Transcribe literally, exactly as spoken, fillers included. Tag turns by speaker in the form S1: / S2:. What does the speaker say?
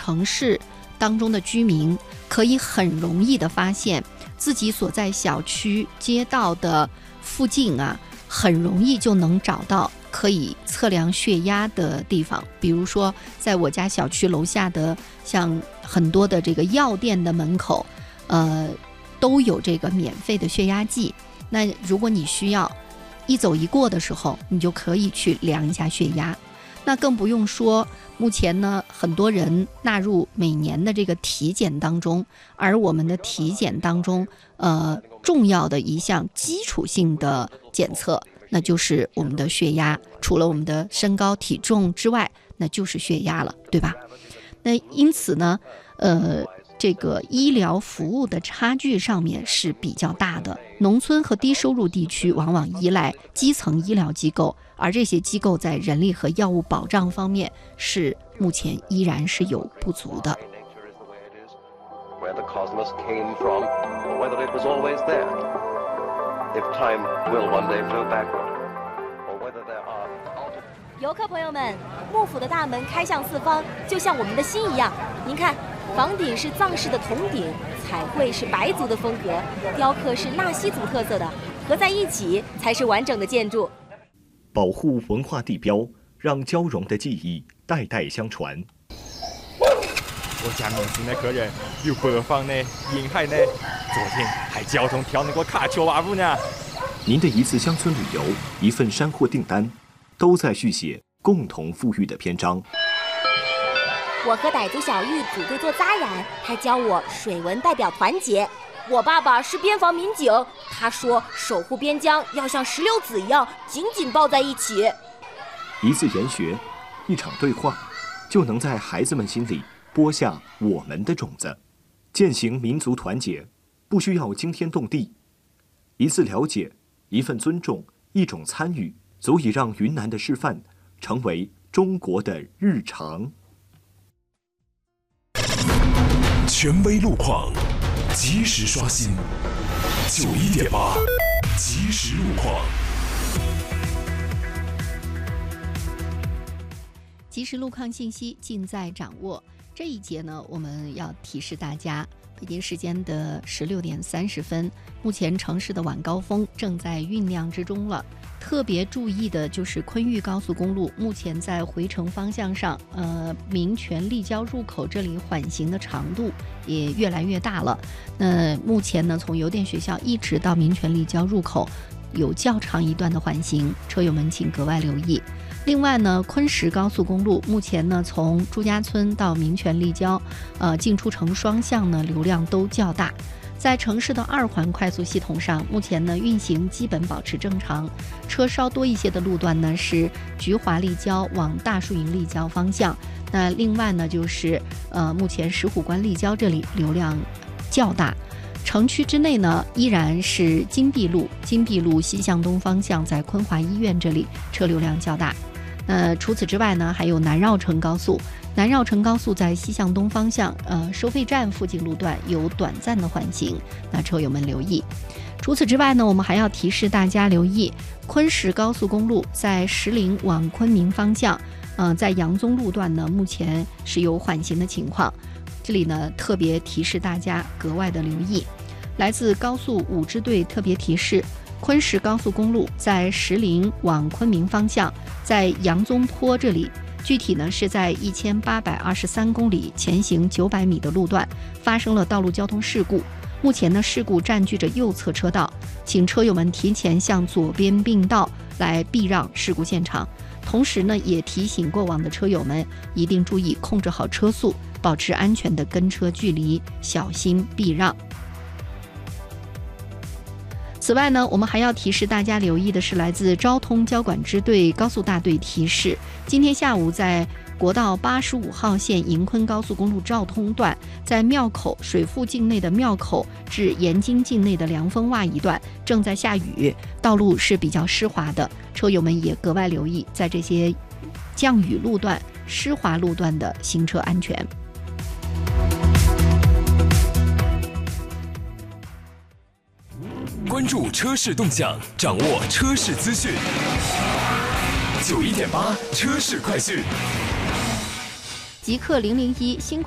S1: 城市当中的居民可以很容易的发现自己所在小区街道的附近啊，很容易就能找到可以测量血压的地方。比如说在我家小区楼下的像很多的这个药店的门口呃，都有这个免费的血压计，那如果你需要一走一过的时候，你就可以去量一下血压。那更不用说目前呢，很多人纳入每年的这个体检当中，而我们的体检当中呃，重要的一项基础性的检测，那就是我们的血压，除了我们的身高体重之外，那就是血压了，对吧？那因此呢呃这个医疗服务的差距上面是比较大的，农村和低收入地区往往依赖基层医疗机构，而这些机构在人力和药物保障方面是目前依然是有不足的。
S2: 游客朋友们，幕府的大门开向四方，就像我们的心一样。您看，房顶是藏式的铜顶，彩绘是白族的风格，雕刻是纳西族特色的，合在一起才是完整的建筑。
S3: 保护文化地标，让交融的记忆代代相传。
S4: 我家明星的客人有北方的、沿海的，昨天还交通跳那个卡丘娃舞呢。
S3: 您的一次乡村旅游，一份山货订单，都在续写共同富裕的篇章。
S2: 我和傣族小玉组队做扎染，他教我水文代表团结。我爸爸是边防民警，他说守护边疆要像石榴籽一样紧紧抱在一起。
S3: 一次研学，一场对话，就能在孩子们心里播下我们的种子。践行民族团结，不需要惊天动地，一次了解，一份尊重，一种参与，足以让云南的示范成为中国的日常。
S5: 权威路况，及时刷新。九一点八，即时路况。
S1: 即时路况信息尽在掌握。这一节呢，我们要提示大家，北京时间的十六点三十分，目前城市的晚高峰正在酝酿之中了。特别注意的就是昆玉高速公路，目前在回程方向上，呃，民权立交入口这里缓行的长度也越来越大了。那目前呢，从邮电学校一直到民权立交入口，有较长一段的缓行，车友们请格外留意。另外呢，昆石高速公路目前呢，从朱家村到民权立交，呃，进出城双向呢流量都较大。在城市的二环快速系统上，目前呢运行基本保持正常，车稍多一些的路段呢是菊华立交往大树营立交方向。那另外呢就是呃目前石虎关立交这里流量较大。城区之内呢依然是金碧路，金碧路西向东方向在昆华医院这里车流量较大。呃，除此之外呢，还有南绕城高速，南绕城高速在西向东方向，呃，收费站附近路段有短暂的缓行，那车友们留意。除此之外呢，我们还要提示大家留意昆石高速公路在石林往昆明方向，呃，在杨宗路段呢，目前是有缓行的情况，这里呢特别提示大家格外的留意。来自高速五支队特别提示。昆石高速公路在石林往昆明方向，在杨宗坡这里，具体呢是在一千八百二十三公里前行九百米的路段发生了道路交通事故。目前呢，事故占据着右侧车道，请车友们提前向左边并道来避让事故现场。同时呢，也提醒过往的车友们一定注意控制好车速，保持安全的跟车距离，小心避让。此外呢，我们还要提示大家留意的是来自交通交管支队高速大队提示，今天下午在国道八十五号线营昆高速公路昭通段，在庙口水富境内的庙口至盐津境内的凉风洼一段正在下雨，道路是比较湿滑的，车友们也格外留意在这些降雨路段、湿滑路段的行车安全。
S5: 关注车市动向，掌握车市资讯。九一点八车市快讯，
S1: 极客零零一新